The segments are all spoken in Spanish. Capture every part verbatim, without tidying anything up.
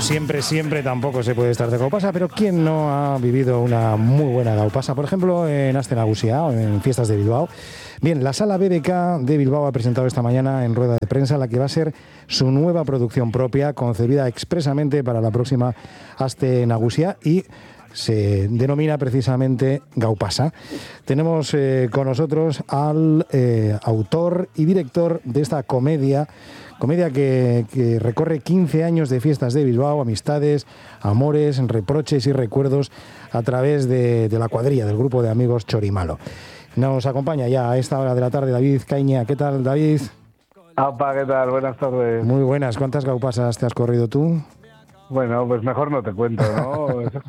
Siempre, siempre tampoco se puede estar de gaupasa, pero ¿quién no ha vivido una muy buena gaupasa? Por ejemplo, en Aste Nagusia o en Fiestas de Bilbao. Bien, la Sala B B K de Bilbao ha presentado esta mañana en rueda de prensa la que va a ser su nueva producción propia, concebida expresamente para la próxima Aste Nagusia y se denomina precisamente Gaupasa. Tenemos eh, con nosotros al eh, autor y director de esta comedia, comedia que, que recorre quince años de fiestas de Bilbao, amistades, amores, reproches y recuerdos a través de, de la cuadrilla del grupo de amigos Chorimalo. Nos acompaña ya a esta hora de la tarde David Caña. ¿Qué tal, David? Apa, ¿qué tal? Buenas tardes. Muy buenas. ¿Cuántas gaupasas te has corrido tú? Bueno, pues mejor no te cuento, ¿no?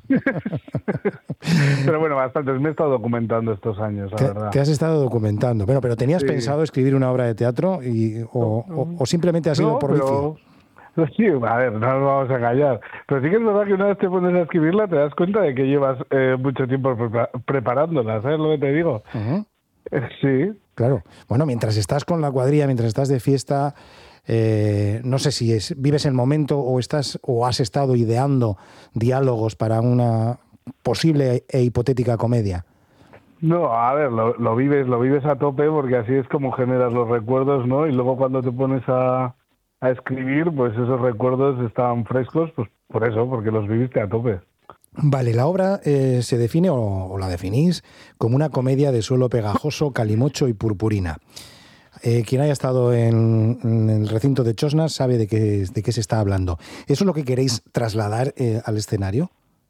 Pero bueno, bastantes. Me he estado documentando estos años, la te, verdad. Te has estado documentando. Bueno, pero ¿tenías sí. pensado escribir una obra de teatro y, o, o, o simplemente ha sido no, por pero... vicio? Sí, a ver, no nos vamos a engañar. Pero sí que es verdad que una vez te pones a escribirla te das cuenta de que llevas eh, mucho tiempo prepa- preparándola, ¿sabes lo que te digo? Uh-huh. Eh, sí. Claro. Bueno, mientras estás con la cuadrilla, mientras estás de fiesta... Eh, no sé si es, vives el momento o estás o has estado ideando diálogos para una posible e hipotética comedia. No, a ver, lo, lo vives, lo vives a tope porque así es como generas los recuerdos, ¿no? Y luego cuando te pones a, a escribir, pues esos recuerdos están frescos, pues por eso, porque los viviste a tope. Vale, la obra eh, se define o, o la definís como una comedia de suelo pegajoso, calimocho y purpurina. Eh, quien haya estado en, en el recinto de Chosnas sabe de qué, de qué se está hablando. ¿Eso es lo que queréis trasladar eh, al escenario?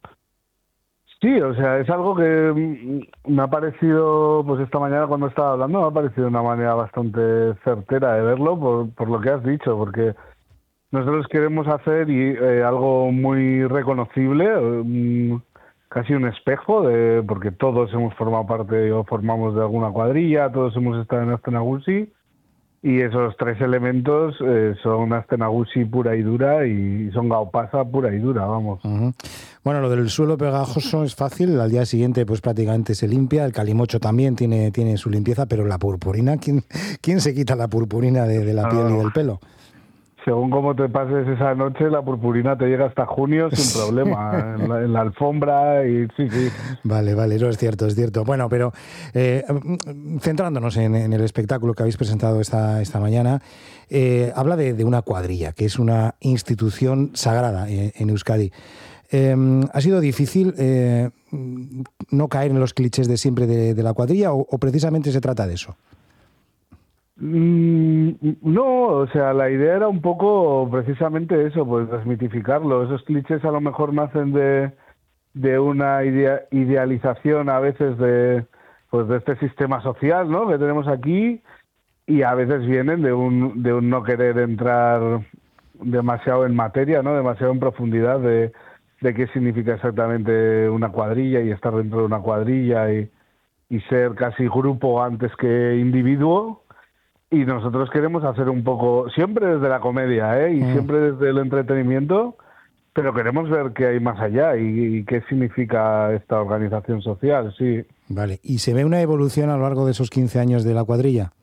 Sí, o sea, es algo que me ha parecido, pues esta mañana cuando estaba hablando, me ha parecido una manera bastante certera de verlo por, por lo que has dicho, porque nosotros queremos hacer y, eh, algo muy reconocible, eh, casi un espejo, de porque todos hemos formado parte o formamos de alguna cuadrilla, todos hemos estado en Aste Nagusi. Y esos tres elementos eh, son Aste Nagusi pura y dura y son gaupasa pura y dura, vamos. Uh-huh. Bueno, lo del suelo pegajoso es fácil, al día siguiente pues prácticamente se limpia, el calimocho también tiene, tiene su limpieza, pero la purpurina, ¿quién, quién se quita la purpurina de, de la piel no, y del pelo? Según cómo te pases esa noche, la purpurina te llega hasta junio sin problema, en la, en la alfombra y sí, sí. Vale, vale, no es cierto, es cierto. Bueno, pero eh, centrándonos en, en el espectáculo que habéis presentado esta, esta mañana, eh, habla de, de una cuadrilla, que es una institución sagrada en, en Euskadi. Eh, ¿Ha sido difícil eh, no caer en los clichés de siempre de, de la cuadrilla o, o precisamente se trata de eso? No, o sea, la idea era un poco precisamente eso, pues desmitificarlo. Esos clichés a lo mejor nacen de, de una idea, idealización a veces de, pues de este sistema social, ¿no?, que tenemos aquí, y a veces vienen de un, de un no querer entrar demasiado en materia, ¿no?, demasiado en profundidad de, de qué significa exactamente una cuadrilla y estar dentro de una cuadrilla y, y ser casi grupo antes que individuo. Y nosotros queremos hacer un poco, siempre desde la comedia, ¿eh? Y mm. siempre desde el entretenimiento, pero queremos ver qué hay más allá y, y qué significa esta organización social, sí. Vale, ¿y se ve una evolución a lo largo de esos quince años de la cuadrilla?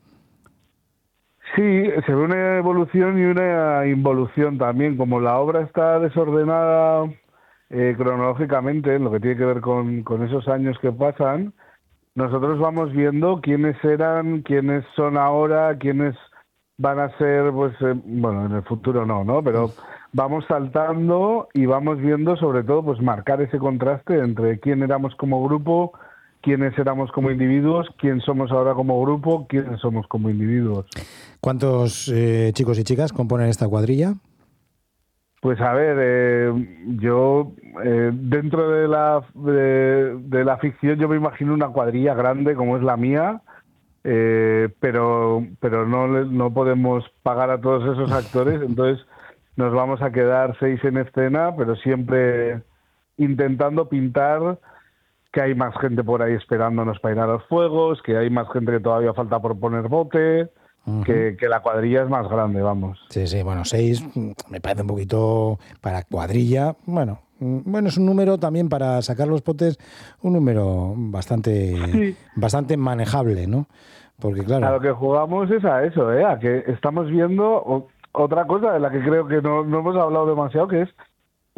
Sí, se ve una evolución y una involución también. Como la obra está desordenada eh, cronológicamente, en lo que tiene que ver con, con esos años que pasan, nosotros vamos viendo quiénes eran, quiénes son ahora, quiénes van a ser, pues, eh, bueno, en el futuro no, ¿no? Pero vamos saltando y vamos viendo, sobre todo, pues, marcar ese contraste entre quién éramos como grupo, quiénes éramos como individuos, quién somos ahora como grupo, quiénes somos como individuos. ¿Cuántos eh, chicos y chicas componen esta cuadrilla? Pues a ver, eh, yo eh, dentro de la de, de la ficción yo me imagino una cuadrilla grande como es la mía, eh, pero pero no no podemos pagar a todos esos actores, entonces nos vamos a quedar seis en escena, pero siempre intentando pintar que hay más gente por ahí esperándonos para ir a los fuegos, que hay más gente que todavía falta por poner bote. Uh-huh. Que, que la cuadrilla es más grande, vamos. Sí, sí, bueno, seis me parece un poquito para cuadrilla, bueno, bueno, es un número también para sacar los potes, un número bastante, sí. bastante manejable, ¿no? Porque claro... A lo que jugamos es a eso, ¿eh? A que estamos viendo otra cosa de la que creo que no, no hemos hablado demasiado, que es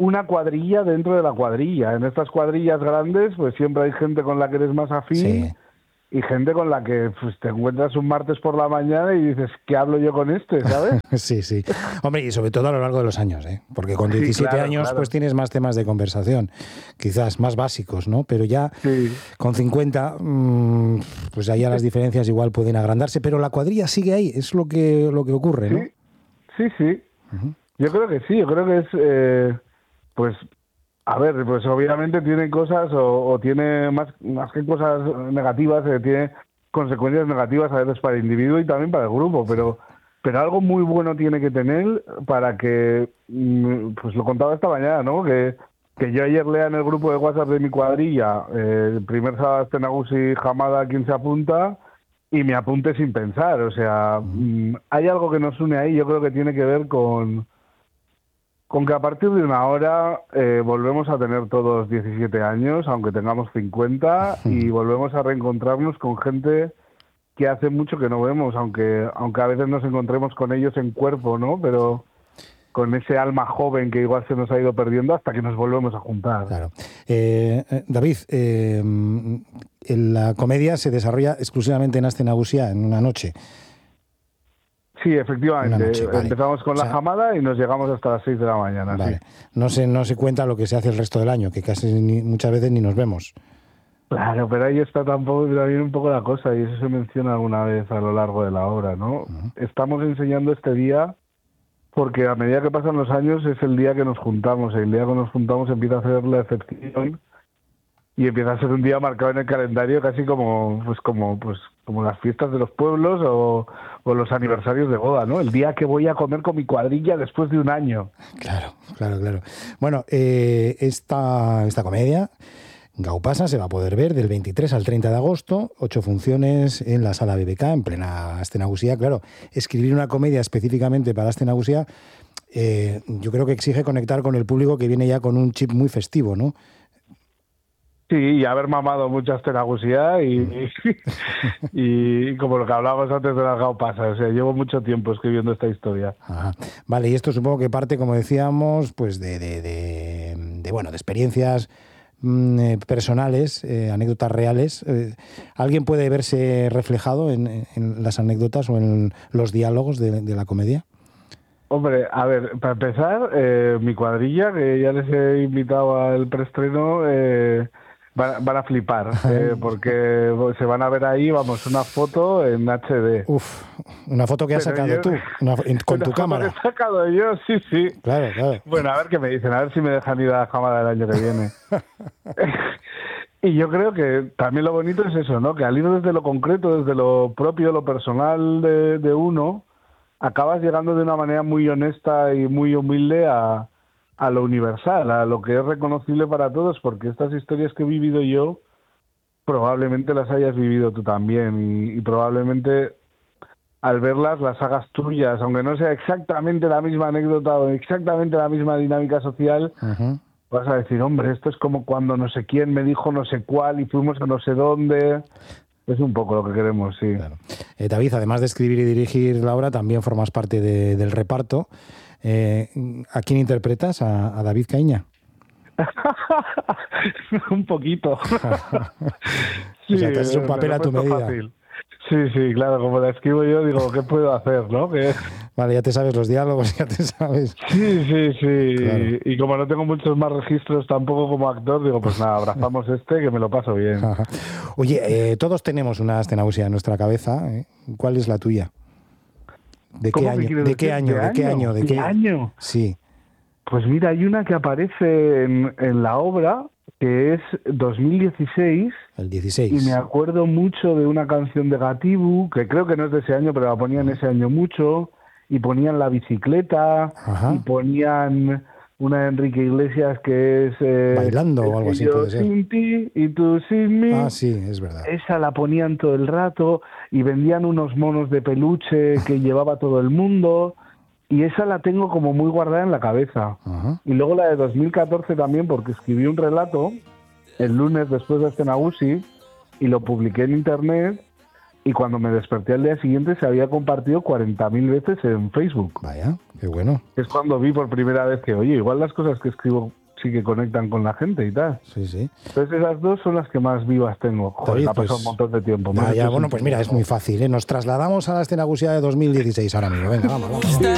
una cuadrilla dentro de la cuadrilla. En estas cuadrillas grandes, pues siempre hay gente con la que eres más afín. Sí. Y gente con la que pues, te encuentras un martes por la mañana y dices, ¿qué hablo yo con este? ¿Sabes? Sí, sí. Hombre, y sobre todo a lo largo de los años, ¿eh? Porque con diecisiete sí, claro, años claro. pues tienes más temas de conversación, quizás más básicos, ¿no? Pero ya Sí. con cincuenta, mmm, pues allá las diferencias igual pueden agrandarse, pero la cuadrilla sigue ahí, es lo que, lo que ocurre, ¿no? Sí, sí, sí. Uh-huh. Yo creo que sí, yo creo que es, eh, pues, a ver, pues obviamente tiene cosas o, o tiene más, más que cosas negativas, eh, tiene consecuencias negativas a veces para el individuo y también para el grupo, pero pero algo muy bueno tiene que tener para que, pues lo contaba esta mañana, ¿no? Que, que yo ayer lea en el grupo de WhatsApp de mi cuadrilla, eh, el primer sábado Aste Nagusi Hamada quien se apunta, y me apunte sin pensar, o sea, mm, hay algo que nos une ahí, yo creo que tiene que ver con con que a partir de una hora eh, volvemos a tener todos diecisiete años, aunque tengamos cincuenta, y volvemos a reencontrarnos con gente que hace mucho que no vemos, aunque aunque a veces nos encontremos con ellos en cuerpo, ¿no? Pero con ese alma joven que igual se nos ha ido perdiendo hasta que nos volvemos a juntar. Claro. Eh, David, eh, la comedia se desarrolla exclusivamente en Aste Nagusia en una noche. Sí, efectivamente. Noche, vale. Empezamos con o sea, la Hamada y nos llegamos hasta las seis de la mañana. Vale. Sí. No se, no se cuenta lo que se hace el resto del año, que casi ni, muchas veces ni nos vemos. Claro, pero ahí está tampoco, también un poco la cosa, y eso se menciona alguna vez a lo largo de la obra, ¿no? Uh-huh. Estamos enseñando este día porque a medida que pasan los años es el día que nos juntamos, el día que nos juntamos empieza a ser la excepción y empieza a ser un día marcado en el calendario casi como pues como pues como las fiestas de los pueblos o, o los aniversarios de boda, ¿no? El día que voy a comer con mi cuadrilla después de un año. Claro, claro, claro. Bueno, eh, esta, esta comedia, Gaupasa, se va a poder ver del veintitrés al treinta de agosto, ocho funciones en la Sala B B K, en plena Aste Nagusia. Claro, escribir una comedia específicamente para Aste Nagusia, eh, yo creo que exige conectar con el público que viene ya con un chip muy festivo, ¿no? Sí, y haber mamado mucha Aste Nagusia y, y, y como lo que hablábamos antes de las Gaupasas, o sea, llevo mucho tiempo escribiendo esta historia. Ajá. Vale, y esto supongo que parte, como decíamos, pues de, de, de, de bueno, de experiencias mmm, eh, personales, eh, anécdotas reales. Eh, ¿Alguien puede verse reflejado en, en las anécdotas o en los diálogos de, de la comedia? Hombre, a ver, para empezar, eh, mi cuadrilla, que ya les he invitado al preestreno, eh, van, van a flipar, eh, porque se van a ver ahí, vamos, una foto en H D. Uf, una foto que has Pero sacado yo, tú, una, en, con una tu foto cámara. Que he sacado yo, sí, sí. Claro, claro. Bueno, a ver qué me dicen, a ver si me dejan ir a la Hamada el año que viene. Y yo creo que también lo bonito es eso, ¿no? Que al ir desde lo concreto, desde lo propio, lo personal de, de uno, acabas llegando de una manera muy honesta y muy humilde a, a lo universal, a lo que es reconocible para todos, porque estas historias que he vivido yo, probablemente las hayas vivido tú también, y, y probablemente al verlas las hagas tuyas, aunque no sea exactamente la misma anécdota o exactamente la misma dinámica social. Uh-huh. Vas a decir, hombre, esto es como cuando no sé quién me dijo no sé cuál y fuimos a no sé dónde. Es un poco lo que queremos, sí. Claro. Eh, David, además de escribir y dirigir la obra, también formas parte de, del reparto. Eh, ¿A quién interpretas? ¿A, a David Caíña? Un poquito. Sí, o sea, te haces un papel a tu medida. Fácil. Sí, sí, claro, como la escribo yo, digo, ¿qué puedo hacer, no? Que... Vale, ya te sabes los diálogos, ya te sabes. Sí, sí, sí. Claro. Y, y como no tengo muchos más registros tampoco como actor, digo, pues nada, abrazamos este, que me lo paso bien. Oye, eh, todos tenemos una Aste Nagusia en nuestra cabeza. ¿eh? ¿Cuál es la tuya? ¿De qué año? ¿De qué año? ¿De qué año? ¿De qué año? Sí. Pues mira, hay una que aparece en, en la obra, que es dos mil dieciséis. El dieciséis. Y me acuerdo mucho de una canción de Gatibu, que creo que no es de ese año, pero la ponían ese año mucho, y ponían La Bicicleta, Ajá. y ponían una de Enrique Iglesias que es... Eh, Bailando o algo así, puede ser. Sin ti y tú sin mí. Ah, sí, es verdad. Esa la ponían todo el rato, y vendían unos monos de peluche que llevaba todo el mundo... Y esa la tengo como muy guardada en la cabeza. Ajá. Y luego la de dos mil catorce también, porque escribí un relato el lunes después de Aste Nagusi y lo publiqué en internet, y cuando me desperté al día siguiente se había compartido cuarenta mil veces en Facebook. Vaya, qué bueno. Es cuando vi por primera vez que, oye, igual las cosas que escribo sí que conectan con la gente y tal. Sí, sí. Entonces esas dos son las que más vivas tengo. Joder, David, ha pasado pues, un montón de tiempo. Ya, ya, bueno, pues mira, es muy fácil, ¿eh? Nos trasladamos a la escena Gusia de dos mil dieciséis ahora mismo. Venga, vamos, vamos.